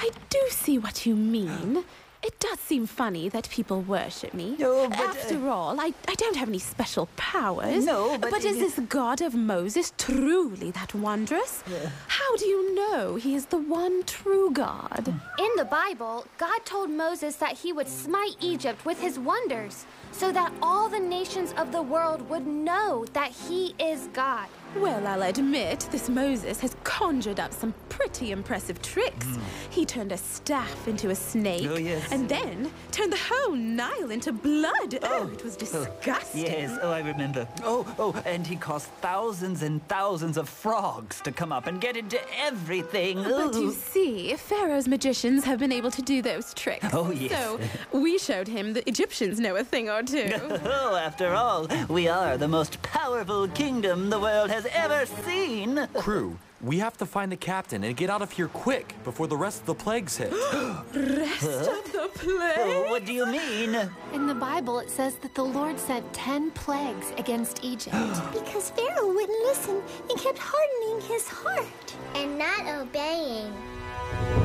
I do see what you mean. It does seem funny that people worship me. No, but... After all, I don't have any special powers. No, but... But is this God of Moses truly that wondrous? How do you know he is the one true God? In the Bible, God told Moses that he would smite Egypt with his wonders, so that all the nations of the world would know that he is God. Well, I'll admit, this Moses has conjured up some pretty impressive tricks. He turned a staff into a snake. Oh, yes. And then turned the whole Nile into blood. Oh, it was disgusting. Yes, I remember. Oh, and he caused thousands and thousands of frogs to come up and get into everything. But you see, Pharaoh's magicians have been able to do those tricks. Oh, yes. So we showed him the Egyptians know a thing or two. Oh, after all, we are the most powerful kingdom the world has ever seen. Crew, we have to find the captain and get out of here quick before the rest of the plagues hit. Rest of the plague? Oh, what do you mean? In the Bible, it says that the Lord sent 10 plagues against Egypt. Because Pharaoh wouldn't listen and kept hardening his heart. And not obeying.